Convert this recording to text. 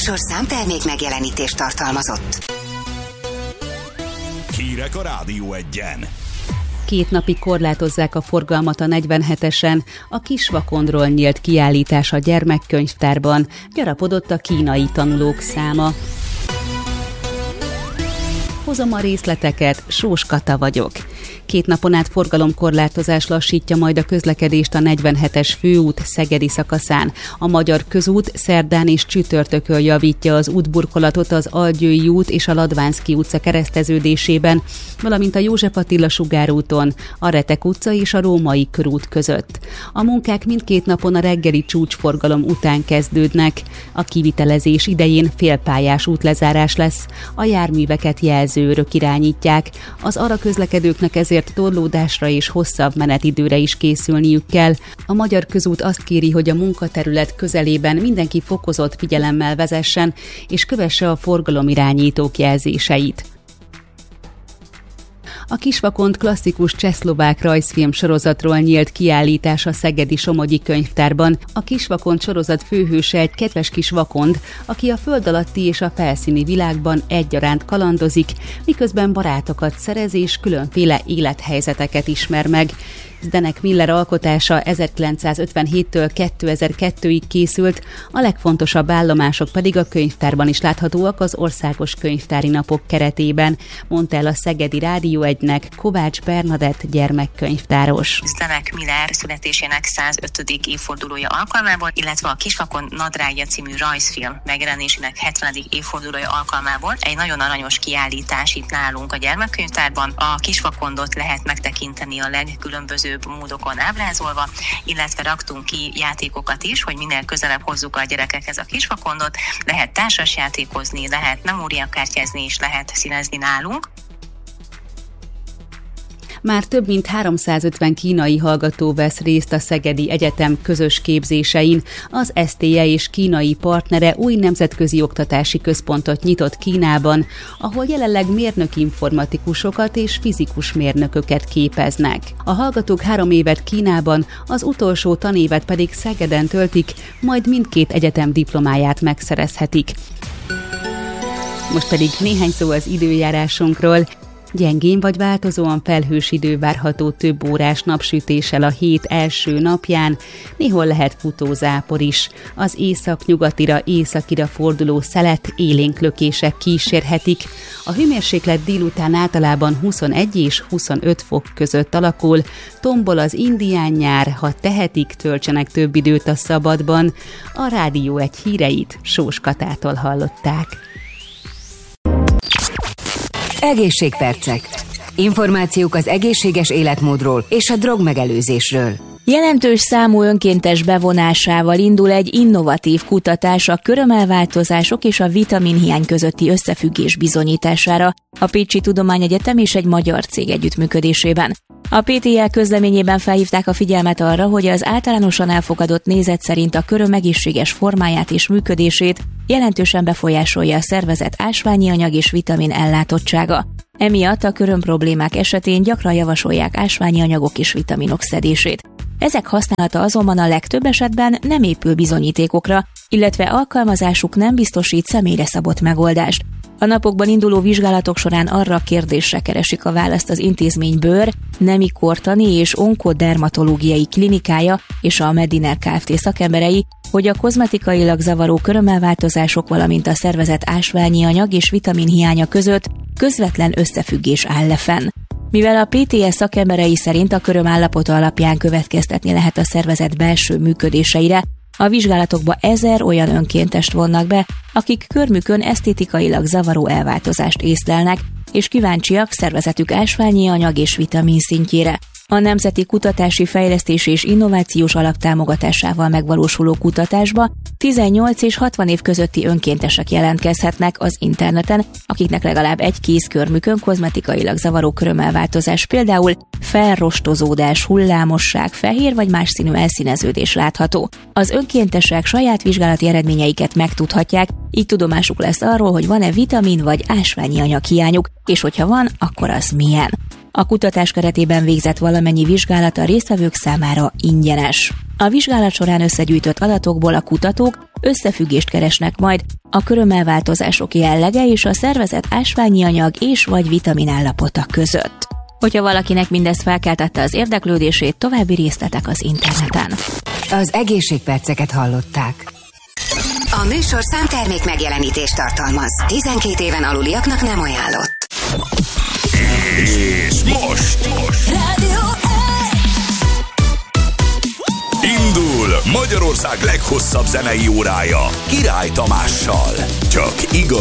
műsor számtermék megjelenítést tartalmazott. Hírek a Rádió Egyen. 2 napig korlátozzák a forgalmat a 47-esen, a Kisvakondról nyílt kiállítás a gyermekkönyvtárban, gyarapodott a kínai tanulók száma. Hozom a részleteket, Sós Kata vagyok. 2 napon át forgalomkorlátozás lassítja majd a közlekedést a 47-es főút szegedi szakaszán. A Magyar Közút szerdán és csütörtökön javítja az útburkolatot az Algyői út és a Ladvánszky utca kereszteződésében, valamint a József Attila sugárúton, a Retek utca és a Római körút között. A munkák mindkét napon a reggeli csúcsforgalom után kezdődnek. A kivitelezés idején félpályás útlezárás lesz, a járműveket jelzőőrök irányítják, az arra közlekedőknek ezért torlódásra és hosszabb menetidőre is készülniük kell. A Magyar Közút azt kéri, hogy a munkaterület közelében mindenki fokozott figyelemmel vezessen, és kövesse a forgalomirányítók jelzéseit. A Kisvakond klasszikus csehszlovák rajzfilm sorozatról nyílt kiállítás a szegedi Somogyi könyvtárban. A Kisvakond sorozat főhőse egy kedves kis vakond, aki a föld alatti és a felszíni világban egyaránt kalandozik, miközben barátokat szerez és különféle élethelyzeteket ismer meg. Zdenek Miller alkotása 1957-től 2002-ig készült, a legfontosabb állomások pedig a könyvtárban is láthatóak az Országos Könyvtári Napok keretében, mondta el a Szegedi Rádió Egynek Kovács Bernadett gyermekkönyvtáros. Zdenek Miller születésének 105. évfordulója alkalmából, illetve a Kisvakond nadrágja című rajzfilm megjelenésének 70. évfordulója alkalmából egy nagyon aranyos kiállítás itt nálunk a gyermekkönyvtárban. A Kisvakondot lehet megtekinteni a legkülönbözőbb módokon ábrázolva, illetve raktunk ki játékokat is, hogy minél közelebb hozzuk a gyerekekhez a Kisvakondot. Lehet társasjátékozni, lehet memóriakártyázni és lehet színezni nálunk. Már több mint 350 kínai hallgató vesz részt a Szegedi Egyetem közös képzésein. Az STE és kínai partnere új nemzetközi oktatási központot nyitott Kínában, ahol jelenleg mérnök-informatikusokat és fizikus mérnököket képeznek. A hallgatók 3 évet Kínában, az utolsó tanévet pedig Szegeden töltik, majd mindkét egyetem diplomáját megszerezhetik. Most pedig néhány szó az időjárásunkról. Gyengén vagy változóan felhős idő várható több órás napsütéssel a hét első napján, néhol lehet futózápor is. Az északnyugatira, északira forduló szelet élénklökések kísérhetik. A hőmérséklet délután általában 21 és 25 fok között alakul. Tombol az indián nyár, ha tehetik, töltsenek több időt a szabadban. A Rádió Egy híreit Sós Katától hallották. Egészségpercek. Információk az egészséges életmódról és a drogmegelőzésről. Jelentős számú önkéntes bevonásával indul egy innovatív kutatás a körömelváltozások és a vitaminhiány közötti összefüggés bizonyítására a Pécsi Tudományegyetem és egy magyar cég együttműködésében. A PTL közleményében felhívták a figyelmet arra, hogy az általánosan elfogadott nézet szerint a köröm egészséges formáját és működését jelentősen befolyásolja a szervezet ásványi anyag és vitamin ellátottsága. Emiatt a köröm problémák esetén gyakran javasolják ásványi anyagok és vitaminok szedését. Ezek használata azonban a legtöbb esetben nem épül bizonyítékokra, illetve alkalmazásuk nem biztosít személyre szabott megoldást. A napokban induló vizsgálatok során arra a kérdésre keresik a választ az intézmény bőr, nemi kortani és onkodermatológiai klinikája és a Mediner Kft. Szakemberei, hogy a kozmetikailag zavaró körömelváltozások, valamint a szervezet ásványi anyag és vitaminhiánya között közvetlen összefüggés áll fenn. Mivel a PTS szakemberei szerint a köröm állapota alapján következtetni lehet a szervezet belső működéseire, a vizsgálatokba 1000 olyan önkéntest vonnak be, akik körmükön esztétikailag zavaró elváltozást észlelnek, és kíváncsiak szervezetük ásványi anyag és vitamin szintjére. A Nemzeti Kutatási Fejlesztési és Innovációs Alap támogatásával megvalósuló kutatásba 18 és 60 év közötti önkéntesek jelentkezhetnek az interneten, akiknek legalább egy kézkörmükön kozmetikailag zavaró körömelváltozás, például felrostozódás, hullámosság, fehér vagy más színű elszíneződés látható. Az önkéntesek saját vizsgálati eredményeiket megtudhatják, így tudomásuk lesz arról, hogy van-e vitamin vagy ásványi anyag hiányuk, és hogyha van, akkor az milyen. A kutatás keretében végzett valamennyi vizsgálat a résztvevők számára ingyenes. A vizsgálat során összegyűjtött adatokból a kutatók összefüggést keresnek majd a körömelváltozások jellege és a szervezet ásványi anyag és vagy vitamin állapota között. Hogyha valakinek mindez felkeltette az érdeklődését, további részletek az interneten. Az egészségperceket hallották. A műsor számtermék megjelenítést tartalmaz. 12 éven aluliaknak nem ajánlott. És most Rádió indul Magyarország leghosszabb zenei órája Király Tamással. Csak igaz